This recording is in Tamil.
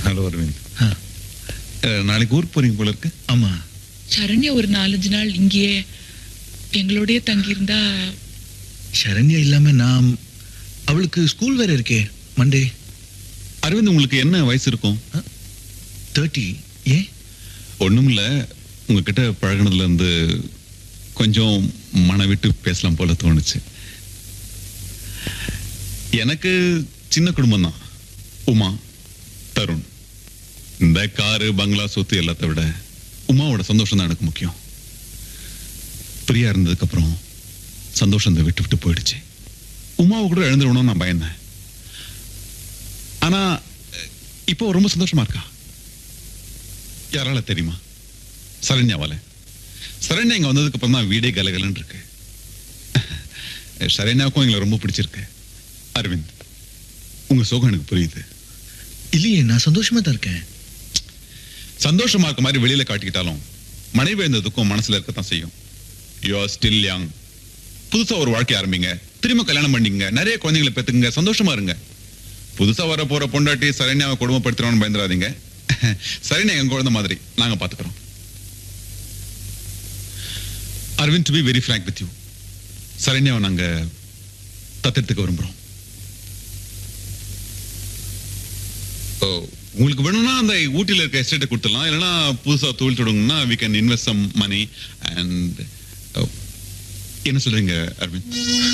ஹலோ அரவிந்த். நாளைக்கு ஊருக்கு போறீங்க போல இருக்கு. ஆமா. சரண்யா ஒரு 4-5 நாள் இங்கேயே எங்களோடய தங்கியிருந்தா. சரண்யா இல்லாம நான், அவளுக்கு ஸ்கூல் வேற இருக்கே மண்டே. அரவிந்த், உங்களுக்கு என்ன வயசு இருக்கும்? 30. ஏன்? ஒண்ணுமில்ல, உங்ககிட்ட பழகினதுல இருந்து கொஞ்சம் மன விட்டு பேசலாம் போல தோணுச்சு. எனக்கு சின்ன குடும்பம் தான். உமா, தருண். இந்த காரு பங்களா சொத்து எல்லாத்த விட உமாவோட சந்தோஷம் தான் எனக்கு முக்கியம். பிரியா இருந்ததுக்கு அப்புறம் சந்தோஷம் விட்டு விட்டு போயிடுச்சு. உமாவை கூட எழுந்துடணும்னு நான் பயந்தேன். ஆனா இப்போ ரொம்ப சந்தோஷமா இருக்கா. யாரால தெரியுமா? சரண்யாவால. சரண்யா இங்க வந்ததுக்கு அப்புறம் தான் வீடே கலகலன்னு இருக்கு. சரண்யாவுக்கும் எங்களை ரொம்ப பிடிச்சிருக்கு. அரவிந்த், உங்க சோகம் எனக்கு புரியுது. இல்லையே, நான் சந்தோஷமா தான் இருக்கேன். சந்தோஷமா இருக்க மாதிரி வெளியில காட்டிக்கிட்டாலும் மனைவி இருந்ததுக்கும் மனசுல இருக்கத்தான் செய்யும். You are still young. புதுசா ஒரு வாழ்க்கை ஆரம்பிங்க, திரும்ப கல்யாணம் பண்ணிங்க, நிறைய குழந்தைங்களை பெத்துக்குங்க, சந்தோஷமா இருங்க. புதுசா வர போற பொண்டாட்டி சரண்யாவை கொடுமைப்படுத்துறோம்னு பயந்துடாதீங்க. சரண்யா எங்க குழந்தை மாதிரி, நாங்க பாத்துக்கிறோம். Aravind, to be very Frank with you, சரண்யாவை நாங்க தத்தெடுத்துக்க விரும்புறோம். உங்களுக்கு வேணும்னா அந்த ஊட்டில இருக்க எஸ்டேட்டை கொடுத்துடலாம். இல்லைன்னா புதுசா தொழில் தொடங்கணும்னா we can invest some money and என்ன சொல்றீங்க அரவிந்த்?